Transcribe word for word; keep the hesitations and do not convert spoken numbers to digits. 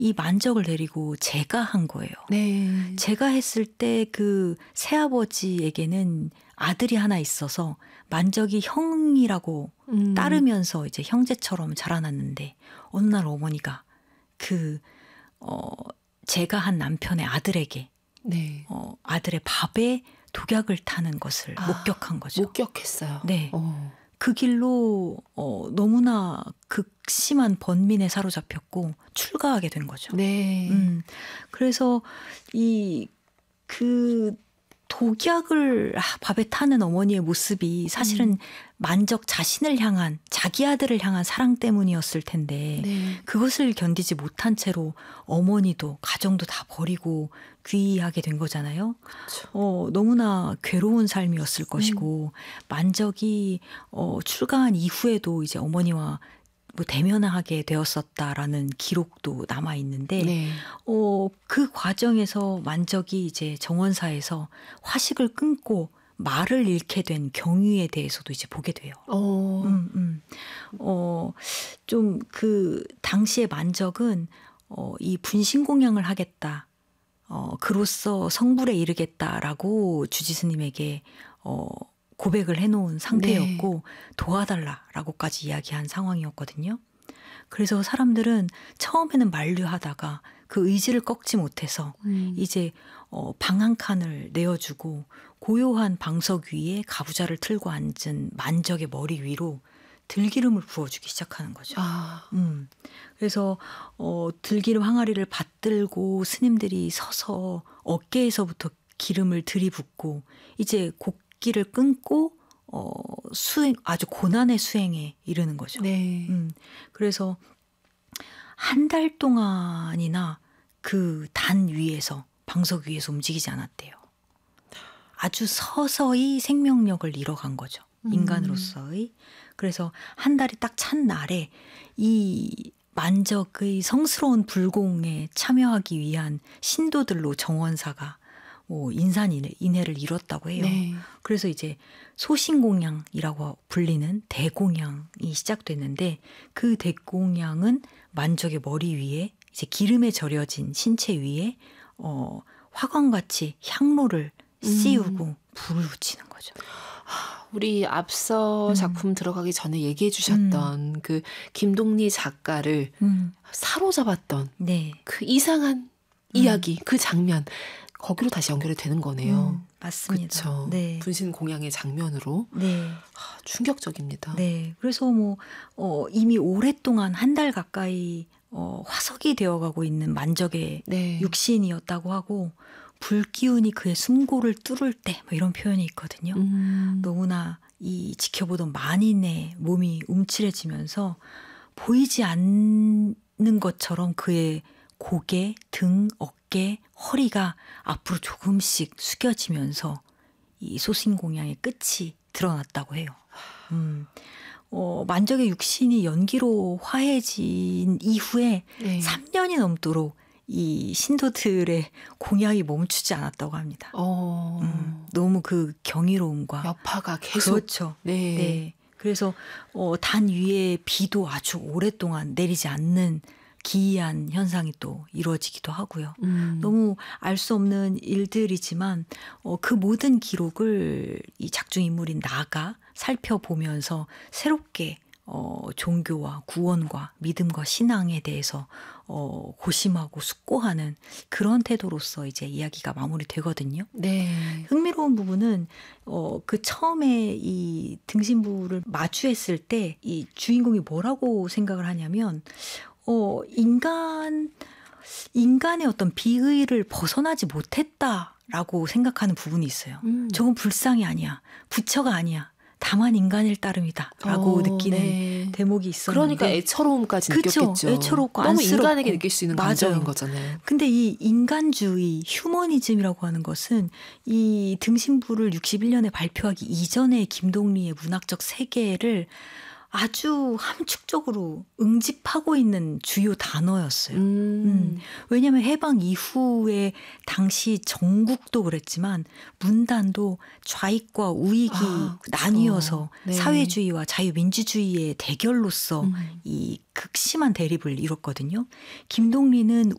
이 만적을 데리고 제가 한 거예요. 네. 제가 했을 때 그 새아버지에게는 아들이 하나 있어서 만적이 형이라고 음. 따르면서 이제 형제처럼 자라났는데 어느 날 어머니가 그 어 제가 한 남편의 아들에게 네. 어 아들의 밥에 독약을 타는 것을 아, 목격한 거죠. 목격했어요. 네. 어. 그 길로 어 너무나 극심한 번민에 사로잡혔고 출가하게 된 거죠. 네. 음. 그래서 이 그 독약을 아, 밥에 타는 어머니의 모습이 사실은 음. 만적 자신을 향한 자기 아들을 향한 사랑 때문이었을 텐데 네. 그것을 견디지 못한 채로 어머니도 가정도 다 버리고 귀하게 된 거잖아요. 그렇죠. 어, 너무나 괴로운 삶이었을 음. 것이고 만적이 어, 출가한 이후에도 이제 어머니와 뭐 대면하게 되었었다라는 기록도 남아 있는데 네. 어, 그 과정에서 만적이 이제 정원사에서 화식을 끊고 말을 잃게 된 경위에 대해서도 이제 보게 돼요. 어. 음, 음. 어, 좀 그 당시에 만적은 어, 이 분신공양을 하겠다. 어, 그로써 성불에 이르겠다라고 주지스님에게 어, 고백을 해놓은 상태였고 네. 도와달라라고까지 이야기한 상황이었거든요. 그래서 사람들은 처음에는 만류하다가 그 의지를 꺾지 못해서 음. 이제 어, 방 한 칸을 내어주고 고요한 방석 위에 가부좌를 틀고 앉은 만적의 머리 위로 들기름을 부어주기 시작하는 거죠. 아. 음. 그래서 어, 들기름 항아리를 받들고 스님들이 서서 어깨에서부터 기름을 들이붓고 이제 곡기를 끊고 어, 수행 아주 고난의 수행에 이르는 거죠. 네. 음. 그래서 한 달 동안이나 그 단 위에서 방석 위에서 움직이지 않았대요. 아주 서서히 생명력을 잃어간 거죠. 인간으로서의. 그래서 한 달이 딱 찬 날에 이 만적의 성스러운 불공에 참여하기 위한 신도들로 정원사가 뭐 인산인해를 이뤘다고 해요. 네. 그래서 이제 소신공양이라고 불리는 대공양이 시작됐는데 그 대공양은 만적의 머리 위에 이제 기름에 절여진 신체 위에 어, 화관같이 향로를 씌우고 음. 불을 붙이는 거죠. 우리 앞서 음. 작품 들어가기 전에 얘기해 주셨던 음. 그 김동리 작가를 음. 사로잡았던 네. 그 이상한 음. 이야기, 그 장면 거기로 다시 연결이 되는 거네요. 음, 맞습니다. 그렇죠. 네. 분신 공양의 장면으로. 네. 아, 충격적입니다. 네. 그래서 뭐 어, 이미 오랫동안 한 달 가까이 어, 화석이 되어가고 있는 만적의 네. 육신이었다고 하고 불기운이 그의 숨고를 뚫을 때 뭐 이런 표현이 있거든요. 음. 너무나 이 지켜보던 만인의 몸이 움츠려지면서 보이지 않는 것처럼 그의 고개, 등, 어깨, 허리가 앞으로 조금씩 숙여지면서 이 소신공양의 끝이 드러났다고 해요. 음. 어, 만적의 육신이 연기로 화해진 이후에 네. 삼 년이 넘도록 이 신도들의 공양이 멈추지 않았다고 합니다. 어... 음, 너무 그 경이로움과 여파가 계속. 그렇죠. 네. 네. 그래서 어, 단 위에 비도 아주 오랫동안 내리지 않는 기이한 현상이 또 이루어지기도 하고요. 음. 너무 알 수 없는 일들이지만 어, 그 모든 기록을 이 작중 인물인 나가 살펴보면서 새롭게 어, 종교와 구원과 믿음과 신앙에 대해서 어, 고심하고 숙고하는 그런 태도로서 이제 이야기가 마무리되거든요. 네. 흥미로운 부분은 어, 그 처음에 이 등신부를 마주했을 때 이 주인공이 뭐라고 생각을 하냐면 어, 인간 인간의 어떤 비의를 벗어나지 못했다라고 생각하는 부분이 있어요. 음. 저건 불상이 아니야, 부처가 아니야. 다만 인간일 따름이다 라고 어, 느끼는 네. 대목이 있었는데 그러니까 애처로움까지 그쵸? 느꼈겠죠. 애처롭고 너무 안쓰럽고. 인간에게 느낄 수 있는 맞아요. 감정인 거잖아요. 근데 이 인간주의, 휴머니즘이라고 하는 것은 이 등신부를 육십일 년에 발표하기 이전에 김동리의 문학적 세계를 아주 함축적으로 응집하고 있는 주요 단어였어요. 음. 음. 왜냐하면 해방 이후에 당시 전국도 그랬지만 문단도 좌익과 우익이 아, 나뉘어서 네. 사회주의와 자유민주주의의 대결로서 음. 이 극심한 대립을 이뤘거든요. 김동리는